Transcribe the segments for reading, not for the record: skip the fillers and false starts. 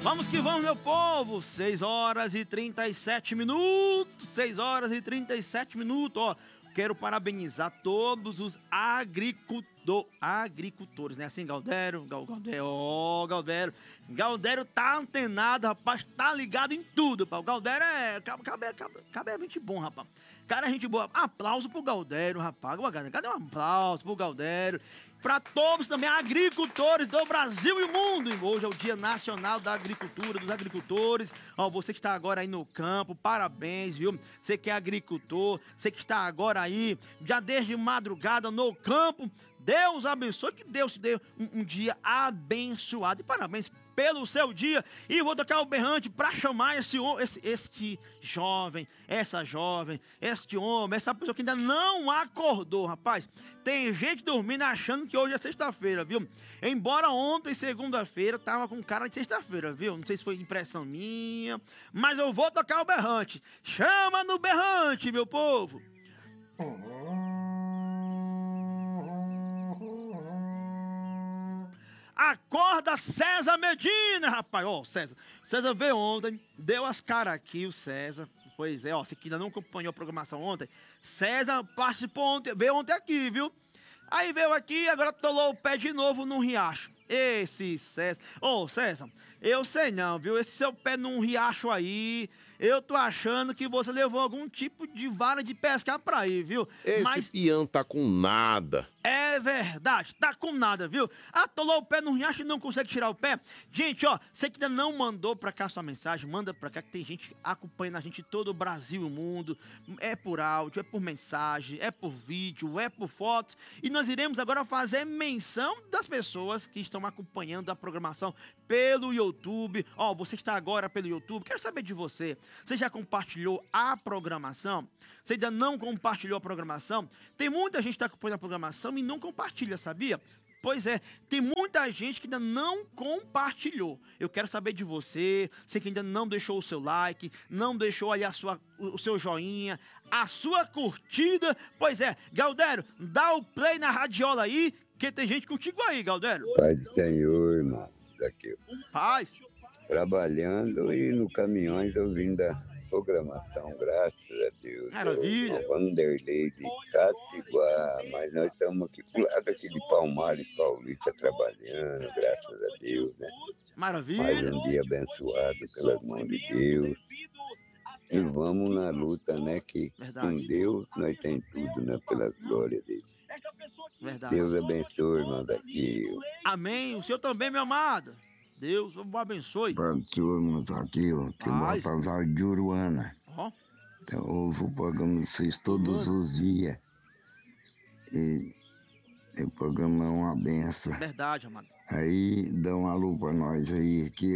Vamos que vamos, meu povo. 6 horas e 37 minutos. 6 horas e 37 minutos. Ó, quero parabenizar todos os agricultores, né? Assim, Galdério, Galdério tá antenado, rapaz, tá ligado em tudo, pá. O Galdério é... Cabe é gente bom, rapaz. Cara, é gente boa. Aplauso pro Galdério, rapaz. Cadê um aplauso pro Galdério? Pra todos também, agricultores do Brasil e mundo. Hoje é o Dia Nacional da Agricultura, dos agricultores. Ó, você que está agora aí no campo, parabéns, viu? Você que é agricultor, você que está agora aí, já desde madrugada no campo. Deus abençoe, que Deus te dê um dia abençoado. E parabéns pelo seu dia. E vou tocar o berrante para chamar este jovem, essa jovem, este homem, essa pessoa que ainda não acordou, rapaz. Tem gente dormindo achando que hoje é sexta-feira, viu? Embora ontem, segunda-feira, tava com cara de sexta-feira, viu? Não sei se foi impressão minha, mas eu vou tocar o berrante. Chama no berrante, meu povo. Acorda, César Medina, rapaz. Ó, César veio ontem, deu as caras aqui, o César. Pois é, ó, você que ainda não acompanhou a programação ontem, César participou ontem, veio ontem aqui, viu? Aí veio aqui, agora tolou o pé de novo num riacho. Esse César. Ô, César, eu sei não, viu? Esse seu pé num riacho aí, eu tô achando que você levou algum tipo de vara de pescar pra aí, viu? Esse peão tá com nada. É verdade, tá com nada, viu? Atolou o pé no riacho e não consegue tirar o pé. Gente, ó, você que ainda não mandou pra cá sua mensagem, manda pra cá que tem gente acompanhando a gente em todo o Brasil e o mundo. É por áudio, é por mensagem, é por vídeo, é por fotos. E nós iremos agora fazer menção das pessoas que estão acompanhando a programação pelo YouTube. Ó, você está agora pelo YouTube, quero saber de você. Você já compartilhou a programação? Você ainda não compartilhou a programação? Tem muita gente que está acompanhando a programação e não compartilha, sabia? Pois é, tem muita gente que ainda não compartilhou. Eu quero saber de você, você que ainda não deixou o seu like, não deixou aí o seu joinha, a sua curtida. Pois é, Galdério, dá o play na radiola aí, que tem gente contigo aí, Galdério. Pai do Senhor, irmão, daqui. Paz. Trabalhando e no caminhões ouvindo a programação, graças a Deus. Maravilha. É o Vanderlei de Catiguá, mas nós estamos aqui pro lado aqui de Palmares Paulista trabalhando, graças a Deus, né? Maravilha. Mais um dia abençoado pelas mãos de Deus. E vamos na luta, né? Que com Deus nós tem tudo, né? Pelas glórias dele. Verdade. Deus abençoe, irmão daqui. Amém. O senhor também, meu amado. Deus o abençoe. Partamos aqui, ó, que Baltazar de Uruana. Ó. Então, eu ouço o programa de vocês todos os dias. E o programa é uma benção. Verdade, amado. Aí, dá um alô pra nós aí, que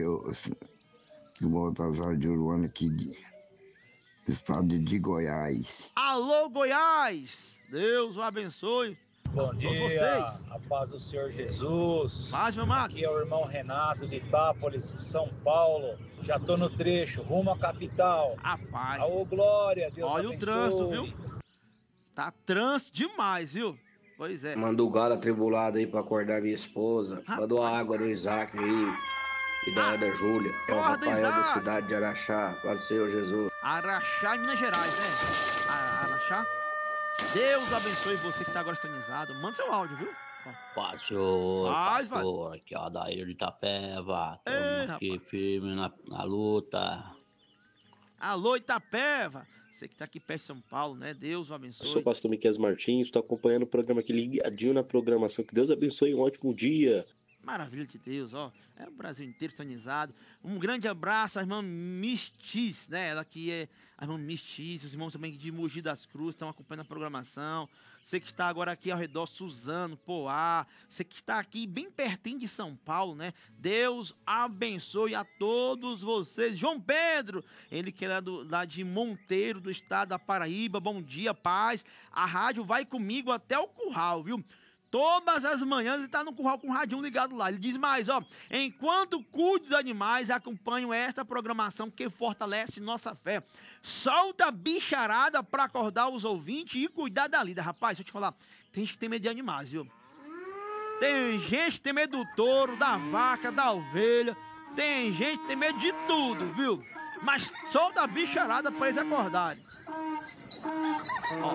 o Baltazar de Uruana aqui do estado de Goiás. Alô, Goiás! Deus o abençoe. Bom dia, vocês. a paz do Senhor Jesus. Paz, meu amado. Aqui é o irmão Renato de Itápolis, São Paulo. Já tô no trecho, rumo à capital. Rapaz. Aô, glória, Deus olha abençoe. O trânsito, viu? Tá trânsito demais, viu? Pois é. Manda o galo atribulado aí pra acordar minha esposa. Manda a água do Isaac aí. E da Júlia. É o Rafael da cidade de Araxá. Paz do Senhor Jesus. Araxá, em Minas Gerais, né? Araxá. Deus abençoe você que tá agora sintonizado. Manda seu áudio, viu? Pastor, aqui é o Adair de Itapeva. Estamos aqui firme na luta. Alô, Itapeva. Você que tá aqui perto de São Paulo, né? Deus o abençoe. Eu sou o pastor Miquel Martins, estou acompanhando o programa aqui ligadinho na programação. Que Deus abençoe, um ótimo dia. Maravilha de Deus, ó. É o Brasil inteiro sintonizado. Um grande abraço à irmã Mistis, né? Ela que é a irmã Mistis, os irmãos também de Mogi das Cruzes estão acompanhando a programação. Você que está agora aqui ao redor, Suzano, Poá. Você que está aqui bem pertinho de São Paulo, né? Deus abençoe a todos vocês. João Pedro, ele que é lá de Monteiro, do estado da Paraíba. Bom dia, paz. A rádio vai comigo até o curral, viu? Todas as manhãs ele tá no curral com o radinho ligado lá. Ele diz mais, ó. Enquanto cuido dos animais, acompanho esta programação que fortalece nossa fé. Solta a bicharada pra acordar os ouvintes e cuidar da lida. Rapaz, deixa eu te falar. Tem gente que tem medo de animais, viu? Tem gente que tem medo do touro, da vaca, da ovelha. Tem gente que tem medo de tudo, viu? Mas solta a bicharada pra eles acordarem. Ó.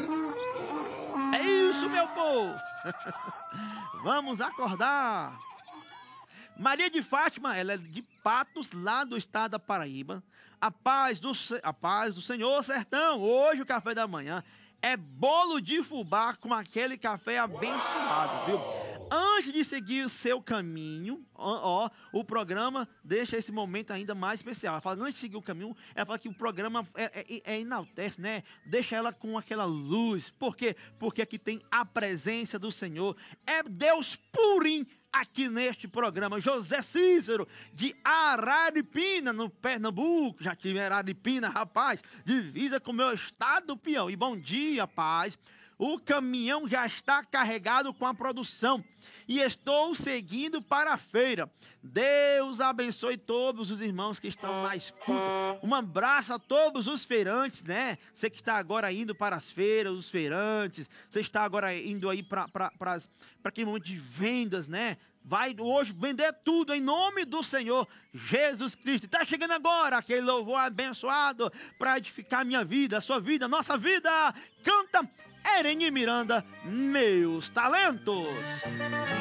É isso, meu povo. Vamos acordar. Maria de Fátima, ela é de Patos, lá do estado da Paraíba. A paz do Senhor, sertão. Hoje o café da manhã é bolo de fubá com aquele café abençoado, viu? Antes de seguir o seu caminho, o programa deixa esse momento ainda mais especial. Ela fala, antes de seguir o caminho, ela fala que o programa enaltece, né? Deixa ela com aquela luz. Por quê? Porque aqui tem a presença do Senhor. É Deus purinho aqui neste programa. José Cícero, de Araripina, no Pernambuco. Já tive Araripina, rapaz, divisa com o meu estado do Piauí. Bom dia, paz. O caminhão já está carregado com a produção e estou seguindo para a feira. Deus abençoe todos os irmãos que estão na escuta. Um abraço a todos os feirantes, né? Você que está agora indo para as feiras, os feirantes. Você está agora indo aí para aquele momento de vendas, né? Vai hoje vender tudo em nome do Senhor Jesus Cristo. Está chegando agora aquele louvor abençoado para edificar a minha vida, a sua vida, a nossa vida. Canta Ereni Miranda, Meus Talentos.